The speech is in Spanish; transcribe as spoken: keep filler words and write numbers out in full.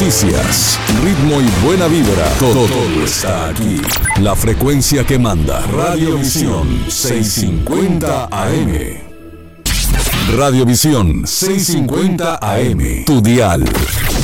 noticias, ritmo y buena vibra. Todo, todo está aquí. La frecuencia que manda. Radiovisión seiscientos cincuenta A M. Radiovisión seiscientos cincuenta A M. Tu dial.